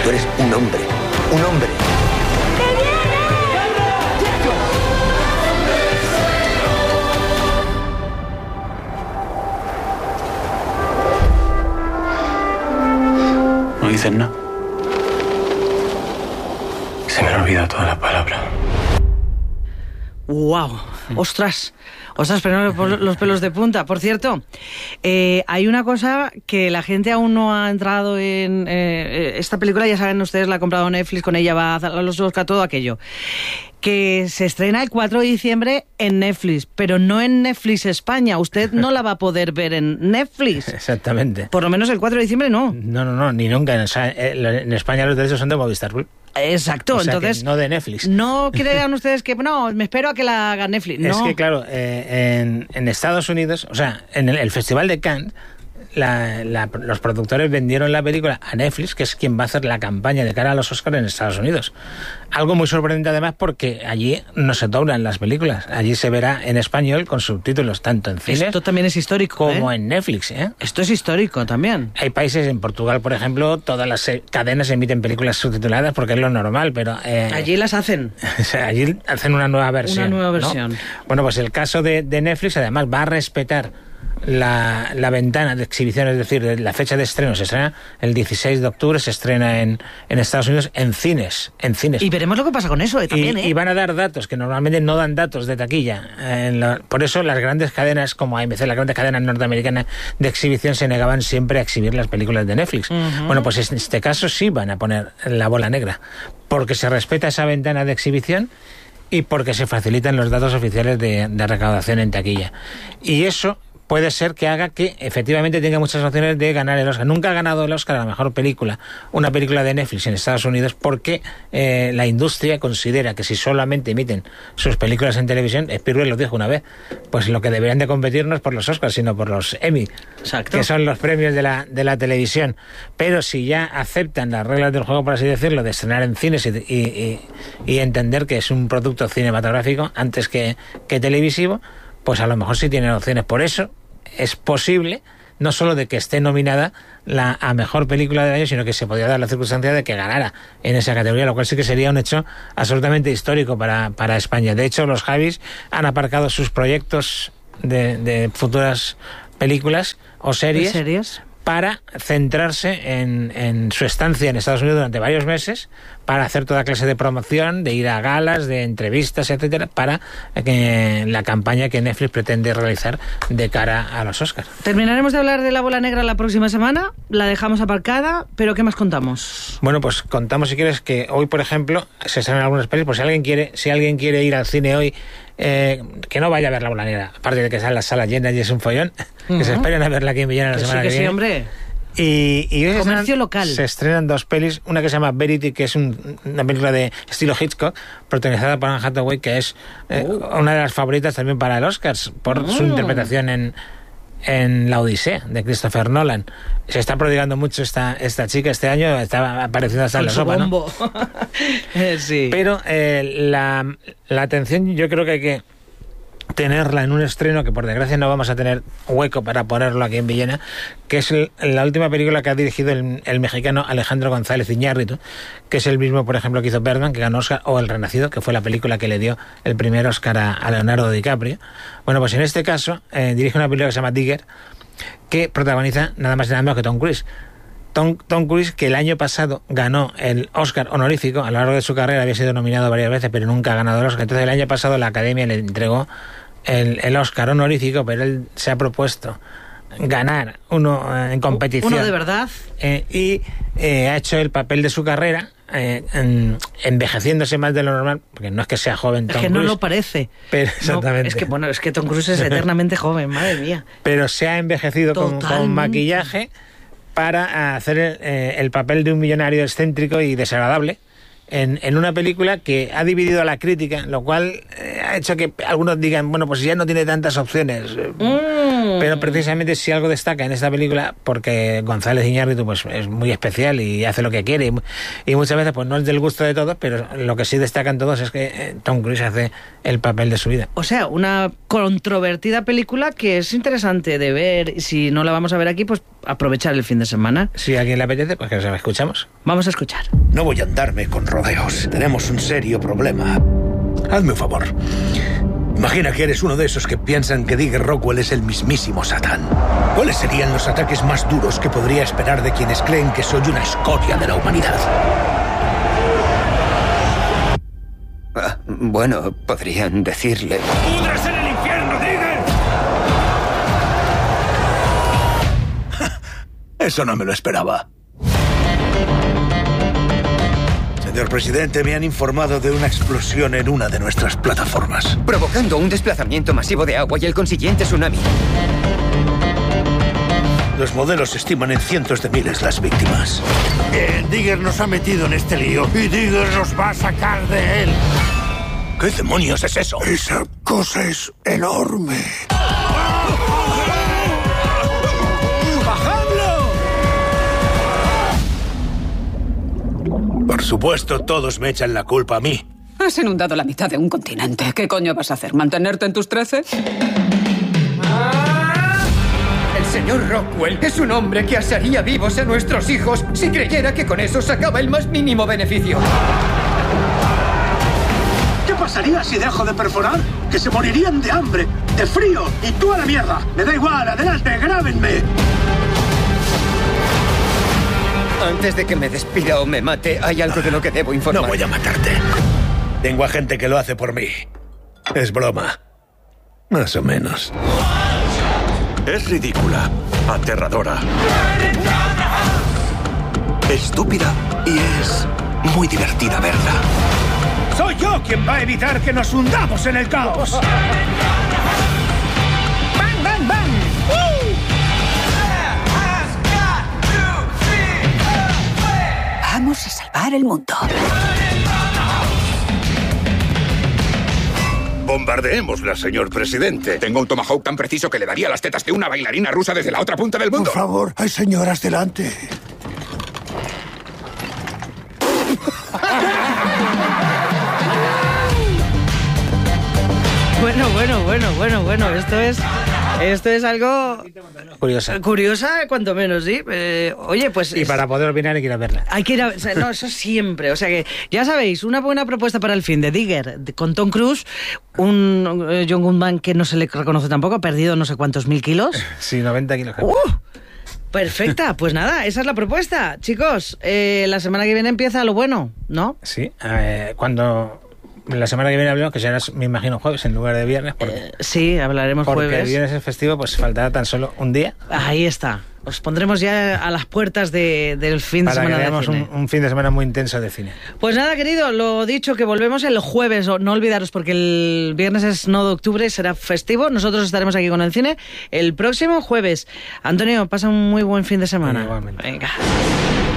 Tú eres un hombre. Un hombre. No dices nada. Se me han olvidado todas las palabras. ¡Wow! ¡Ostras! ¡Ostras, pero no los pelos de punta! Por cierto, hay una cosa que la gente aún no ha entrado en... esta película, ya saben ustedes, la ha comprado Netflix, con ella va a los Oscar, todo aquello. Que se estrena el 4 de diciembre en Netflix, pero no en Netflix España. Usted no la va a poder ver en Netflix. Exactamente. Por lo menos el 4 de diciembre no. No, ni nunca. En España los derechos son de Movistar Plus. Exacto, O sea, entonces... no de Netflix. No crean ustedes que... No, me espero a que la haga Netflix. No. Es que, claro, en Estados Unidos, o sea, en el Festival de Cannes, los productores vendieron la película a Netflix, que es quien va a hacer la campaña de cara a los Oscars en Estados Unidos. Algo muy sorprendente además, porque allí no se doblan las películas. Allí se verá en español con subtítulos tanto en cines... Esto también es histórico, como en Netflix, ¿eh? Esto es histórico también. Hay países, en Portugal, por ejemplo, todas las cadenas emiten películas subtituladas porque es lo normal, pero... allí las hacen. O sea, allí hacen una nueva versión. Una nueva versión. ¿No? Bueno, pues el caso de Netflix, además, va a respetar la ventana de exhibición, es decir, la fecha de estreno. Se estrena el 16 de octubre, se estrena en Estados Unidos en cines. Y veremos lo que pasa con eso también, y van a dar datos que normalmente no dan datos de taquilla. Por eso las grandes cadenas como AMC, las grandes cadenas norteamericanas de exhibición, se negaban siempre a exhibir las películas de Netflix. Bueno, pues en este caso sí van a poner la bola negra, porque se respeta esa ventana de exhibición y porque se facilitan los datos oficiales de recaudación en taquilla. Y eso puede ser que haga que efectivamente tenga muchas opciones de ganar el Oscar. Nunca ha ganado el Oscar a la mejor película, una película de Netflix en Estados Unidos, porque la industria considera que si solamente emiten sus películas en televisión, Spielberg lo dijo una vez, pues lo que deberían de competir no es por los Oscars, sino por los Emmy. Exacto. Que son los premios de la televisión. Pero si ya aceptan las reglas del juego, por así decirlo, de estrenar en cines y entender que es un producto cinematográfico antes que televisivo, pues a lo mejor sí tienen opciones. Por eso es posible, no solo de que esté nominada a mejor película del año, sino que se podría dar la circunstancia de que ganara en esa categoría, lo cual sí que sería un hecho absolutamente histórico para España. De hecho, los Javis han aparcado sus proyectos de futuras películas o series para centrarse en su estancia en Estados Unidos durante varios meses, para hacer toda clase de promoción, de ir a galas, de entrevistas, etcétera, para la campaña que Netflix pretende realizar de cara a los Oscars. Terminaremos de hablar de la bola negra la próxima semana, la dejamos aparcada, pero ¿qué más contamos? Bueno, pues contamos, si quieres, que hoy, por ejemplo, se estrenan algunas pelis, por si alguien quiere ir al cine hoy, que no vaya a ver la bola negra, aparte de que están las salas llenas y es un follón, que se esperen a verla aquí en Villena la semana que viene. Sí, hombre. Y hoy comercio local. Se estrenan dos pelis, una que se llama Verity, que es una película de estilo Hitchcock, protagonizada por Anne Hathaway, que es una de las favoritas también para el Oscar por su interpretación en La Odisea de Christopher Nolan. Se está prodigando mucho esta chica este año, está apareciendo hasta en la sopa, ¿no? Sí. Pero la atención, yo creo que hay que tenerla en un estreno que por desgracia no vamos a tener hueco para ponerlo aquí en Villena, que es la última película que ha dirigido el mexicano Alejandro González Iñárritu, que es el mismo, por ejemplo, que hizo Birdman, que ganó Oscar, o El Renacido, que fue la película que le dio el primer Oscar a Leonardo DiCaprio. Bueno, pues en este caso dirige una película que se llama Digger, que protagoniza nada más y nada menos que Tom Cruise. Tom Cruise, que el año pasado ganó el Oscar honorífico. A lo largo de su carrera había sido nominado varias veces, pero nunca ha ganado el Oscar. Entonces el año pasado la Academia le entregó el Oscar honorífico, pero él se ha propuesto ganar uno en competición. ¿Uno de verdad? Y ha hecho el papel de su carrera, envejeciéndose más de lo normal, porque no es que sea joven Tom Cruise. Es que no lo parece. Pero, exactamente. Es que Tom Cruise es eternamente joven, madre mía. Pero se ha envejecido con maquillaje para hacer el papel de un millonario excéntrico y desagradable en una película que ha dividido a la crítica, lo cual ha hecho que algunos digan, bueno, pues ya no tiene tantas opciones. Pero precisamente si algo destaca en esta película, porque González Iñárritu pues es muy especial y hace lo que quiere, y muchas veces pues no es del gusto de todos, pero lo que sí destacan todos es que Tom Cruise hace el papel de su vida. O sea, una controvertida película que es interesante de ver. Si no la vamos a ver aquí, pues aprovechar el fin de semana. Si a alguien le apetece, pues que la escuchamos. Vamos a escuchar. No voy a andarme con rodeos. Tenemos un serio problema. Hazme un favor. Imagina que eres uno de esos que piensan que Digger Rockwell es el mismísimo Satán. ¿Cuáles serían los ataques más duros que podría esperar de quienes creen que soy una escoria de la humanidad? Bueno, podrían decirle... ¡Pudras en el infierno, Digger! Eso no me lo esperaba. Señor presidente, me han informado de una explosión en una de nuestras plataformas. Provocando un desplazamiento masivo de agua y el consiguiente tsunami. Los modelos estiman en cientos de miles las víctimas. Digger nos ha metido en este lío y Digger nos va a sacar de él. ¿Qué demonios es eso? Esa cosa es enorme. Por supuesto, todos me echan la culpa a mí. Has inundado la mitad de un continente. ¿Qué coño vas a hacer? ¿Mantenerte en tus 13? El señor Rockwell es un hombre que asaría vivos a nuestros hijos si creyera que con eso sacaba el más mínimo beneficio. ¿Qué pasaría si dejo de perforar? Que se morirían de hambre, de frío y tú a la mierda. Me da igual, adelante, grábenme. Antes de que me despida o me mate, hay algo de lo que debo informar. No voy a matarte. Tengo a gente que lo hace por mí. Es broma. Más o menos. Es ridícula, aterradora, estúpida y es muy divertida verla. Soy yo quien va a evitar que nos hundamos en el caos. ¡Bang, bang, bang! Vamos a salvar el mundo. Bombardeémosla, señor presidente. Tengo un tomahawk tan preciso que le daría las tetas de una bailarina rusa desde la otra punta del mundo. Por favor, hay señoras delante. Bueno. Esto es algo curiosa, cuanto menos, ¿sí? Oye, pues... Y para poder opinar hay que ir a verla. Hay que ir a... No, eso siempre. O sea que, ya sabéis, una buena propuesta para el fin de Digger, con Tom Cruise, un John Goodman que no se le reconoce tampoco, ha perdido no sé cuántos 1000 kilos. Sí, 90 kilos. Perfecta, pues nada, esa es la propuesta. Chicos, la semana que viene empieza lo bueno, ¿no? Sí, cuando... La semana que viene hablamos, que será, me imagino, jueves en lugar de viernes. Sí, hablaremos porque jueves. Porque el viernes es festivo, pues faltará tan solo un día. Ahí está. Os pondremos ya a las puertas del fin de semana de cine. Para que veamos un fin de semana muy intenso de cine. Pues nada, querido, lo dicho, que volvemos el jueves. No olvidaros, porque el viernes es 9 de octubre, será festivo. Nosotros estaremos aquí con el cine el próximo jueves. Antonio, pasa un muy buen fin de semana. Igualmente. Venga.